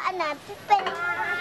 อันนั้นที่เป็น